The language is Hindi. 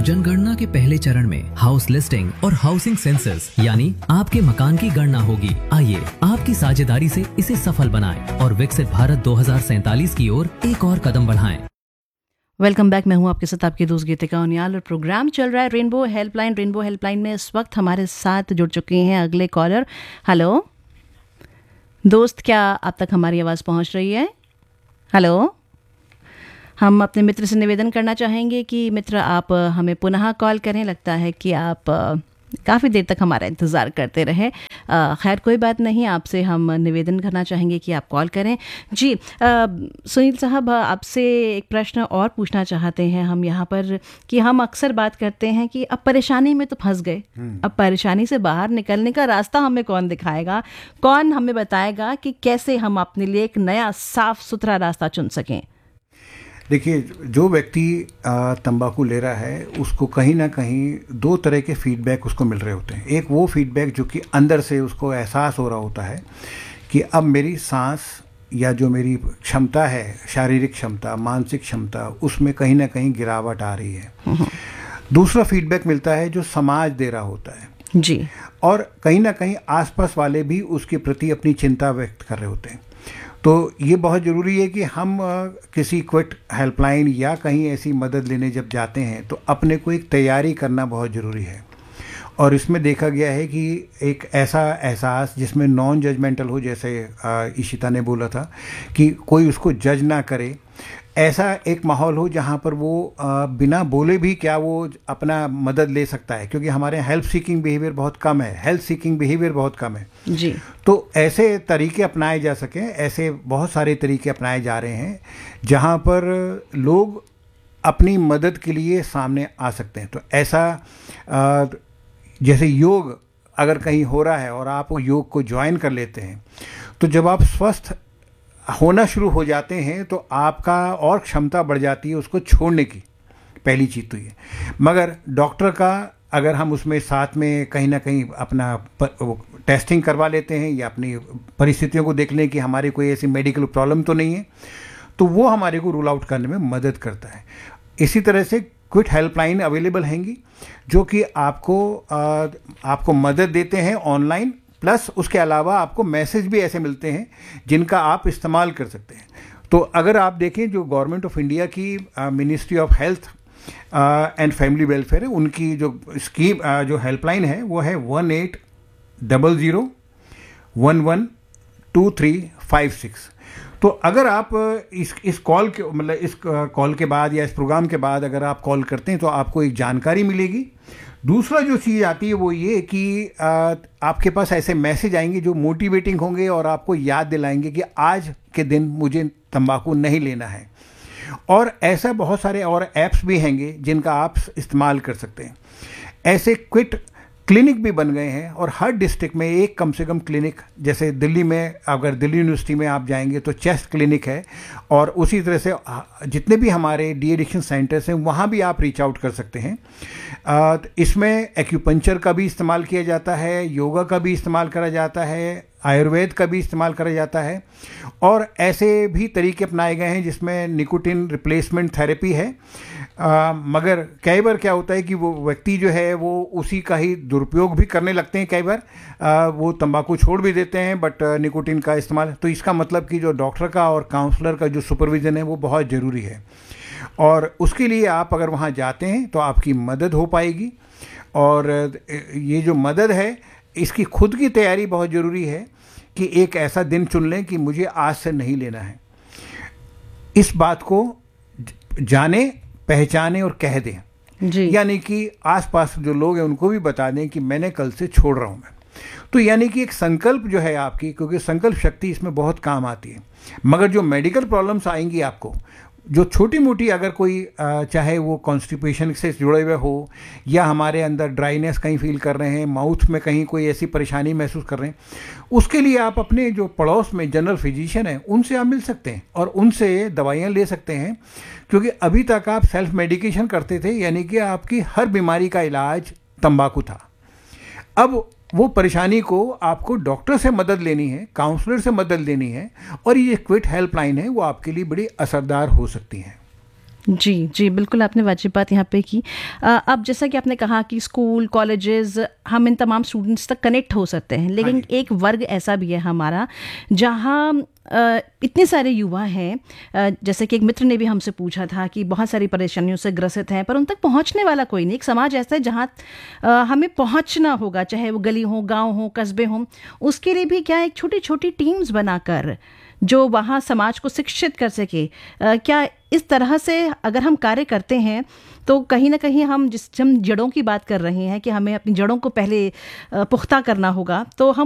जनगणना के पहले चरण में हाउस लिस्टिंग और हाउसिंग सेंसस यानी आपके मकान की गणना होगी। आइए आपकी साझेदारी से इसे सफल बनाएं और विकसित भारत 2047 की ओर एक और कदम बढ़ाएं। Welcome back. मैं हूं आपके साथ आपकी दोस्त गीतिका उनियाल और प्रोग्राम चल रहा है रेनबो हेल्पलाइन। रेनबो हेल्पलाइन में इस वक्त हमारे साथ जुड़ चुके हैं अगले कॉलर। हेलो दोस्त, क्या आप तक हमारी आवाज़ पहुंच रही है? हेलो, हम अपने मित्र से निवेदन करना चाहेंगे कि मित्र आप हमें पुनः कॉल करें। लगता है कि आप काफ़ी देर तक हमारा इंतज़ार करते रहे। खैर कोई बात नहीं, आपसे हम निवेदन करना चाहेंगे कि आप कॉल करें। जी सुनील साहब, आपसे एक प्रश्न और पूछना चाहते हैं हम यहाँ पर कि हम अक्सर बात करते हैं कि अब परेशानी में तो फंस गए, अब परेशानी से बाहर निकलने का रास्ता हमें कौन दिखाएगा, कौन हमें बताएगा कि कैसे हम अपने लिए एक नया साफ सुथरा रास्ता चुन सकें? देखिए, जो व्यक्ति तंबाकू ले रहा है उसको कहीं ना कहीं दो तरह के फीडबैक उसको मिल रहे होते हैं। एक वो फीडबैक जो कि अंदर से उसको एहसास हो रहा होता है कि अब मेरी सांस या जो मेरी क्षमता है, शारीरिक क्षमता, मानसिक क्षमता, उसमें कहीं ना कहीं गिरावट आ रही है। दूसरा फीडबैक मिलता है जो समाज दे रहा होता है जी, और कहीं ना कहीं आसपास वाले भी उसके प्रति अपनी चिंता व्यक्त कर रहे होते हैं। तो ये बहुत ज़रूरी है कि हम किसी क्विट हेल्पलाइन या कहीं ऐसी मदद लेने जब जाते हैं तो अपने को एक तैयारी करना बहुत ज़रूरी है। और इसमें देखा गया है कि एक ऐसा एहसास जिसमें नॉन जजमेंटल हो, जैसे इशिता ने बोला था कि कोई उसको जज ना करे, ऐसा एक माहौल हो जहाँ पर वो बिना बोले भी क्या वो अपना मदद ले सकता है, क्योंकि हमारे यहाँ हेल्प सीकिंग बिहेवियर बहुत कम है, हेल्थ सीकिंग बिहेवियर बहुत कम है जी। तो ऐसे तरीके अपनाए जा सकें, ऐसे बहुत सारे तरीके अपनाए जा रहे हैं जहाँ पर लोग अपनी मदद के लिए सामने आ सकते हैं। तो ऐसा जैसे योग अगर कहीं हो रहा है और आप वो योग को ज्वाइन कर लेते हैं तो जब आप स्वस्थ होना शुरू हो जाते हैं तो आपका और क्षमता बढ़ जाती है उसको छोड़ने की। पहली चीज़ तो ये, मगर डॉक्टर का अगर हम उसमें साथ में कहीं ना कहीं अपना टेस्टिंग करवा लेते हैं या अपनी परिस्थितियों को देख लें कि हमारी कोई ऐसी मेडिकल प्रॉब्लम तो नहीं है, तो वो हमारे को रूल आउट करने में मदद करता है। इसी तरह से क्विट हेल्पलाइन अवेलेबल हैंगी जो कि आपको मदद देते हैं ऑनलाइन, प्लस उसके अलावा आपको मैसेज भी ऐसे मिलते हैं जिनका आप इस्तेमाल कर सकते हैं। तो अगर आप देखें जो गवर्नमेंट ऑफ इंडिया की ministry of health and family welfare है, उनकी जो स्कीम जो हेल्पलाइन है वो है 1800112356। तो अगर आप इस कॉल के मतलब इस कॉल के बाद या इस प्रोग्राम के बाद अगर आप कॉल करते हैं तो आपको एक जानकारी मिलेगी। दूसरा जो चीज़ आती है वो ये कि आपके पास ऐसे मैसेज आएंगे जो मोटिवेटिंग होंगे और आपको याद दिलाएंगे कि आज के दिन मुझे तंबाकू नहीं लेना है। और ऐसा बहुत सारे और ऐप्स भी हैंगे जिनका आप इस्तेमाल कर सकते हैं। ऐसे क्विट क्लिनिक भी बन गए हैं और हर डिस्ट्रिक्ट में एक कम से कम क्लिनिक, जैसे दिल्ली में अगर दिल्ली यूनिवर्सिटी में आप जाएंगे तो चेस्ट क्लिनिक है, और उसी तरह से जितने भी हमारे डी एडिक्शन सेंटर्स हैं वहाँ भी आप रीच आउट कर सकते हैं। इसमें एक्यूपंक्चर का भी इस्तेमाल किया जाता है, योगा का भी इस्तेमाल करा जाता है, आयुर्वेद का भी इस्तेमाल करा जाता है, और ऐसे भी तरीके अपनाए गए हैं जिसमें निकोटिन रिप्लेसमेंट थेरेपी है। मगर कई बार क्या होता है कि वो व्यक्ति जो है वो उसी का ही दुरुपयोग भी करने लगते हैं। कई बार वो तंबाकू छोड़ भी देते हैं बट निकोटिन का इस्तेमाल। तो इसका मतलब कि जो डॉक्टर का और काउंसलर का जो सुपरविज़न है वो बहुत ज़रूरी है, और उसके लिए आप अगर वहाँ जाते हैं तो आपकी मदद हो पाएगी। और ये जो मदद है इसकी खुद की तैयारी बहुत ज़रूरी है कि एक ऐसा दिन चुन लें कि मुझे आज से नहीं लेना है। इस बात को जाने, पहचाने और कह दें जी। यानी कि आसपास जो लोग हैं उनको भी बता दें कि मैंने कल से छोड़ रहा हूँ मैं। तो यानी कि एक संकल्प जो है आपकी, क्योंकि संकल्प शक्ति इसमें बहुत काम आती है। मगर जो मेडिकल प्रॉब्लम्स आएंगी आपको, जो छोटी मोटी अगर कोई चाहे वो कॉन्स्टिपेशन से जुड़े हुए हो या हमारे अंदर ड्राइनेस कहीं फील कर रहे हैं, माउथ में कहीं कोई ऐसी परेशानी महसूस कर रहे हैं, उसके लिए आप अपने जो पड़ोस में जनरल फिजिशियन हैं उनसे आप मिल सकते हैं और उनसे दवाइयाँ ले सकते हैं। क्योंकि अभी तक आप सेल्फ मेडिकेशन करते थे, यानी कि आपकी हर बीमारी का इलाज तंबाकू था। अब वो परेशानी को आपको डॉक्टर से मदद लेनी है, काउंसलर से मदद लेनी है, और ये क्विट हेल्पलाइन है वो आपके लिए बड़ी असरदार हो सकती हैं। जी जी, बिल्कुल आपने वाजिब बात यहाँ पे की। अब जैसा कि आपने कहा कि स्कूल कॉलेजेस हम इन तमाम स्टूडेंट्स तक कनेक्ट हो सकते हैं, लेकिन एक वर्ग ऐसा भी है हमारा जहाँ इतने सारे युवा हैं, जैसे कि एक मित्र ने भी हमसे पूछा था कि बहुत सारी परेशानियों से ग्रसित हैं पर उन तक पहुंचने वाला कोई नहीं। एक समाज ऐसा है जहाँ हमें पहुंचना होगा, चाहे वो गली हो, गांव हो, कस्बे हों, उसके लिए भी क्या एक छोटी छोटी टीम्स बनाकर जो वहाँ समाज को शिक्षित कर सके। क्या इस तरह से अगर हम कार्य करते हैं तो कहीं ना कहीं हम जड़ों की बात कर रहे हैं कि हमें अपनी जड़ों को पहले पुख्ता करना होगा, तो हम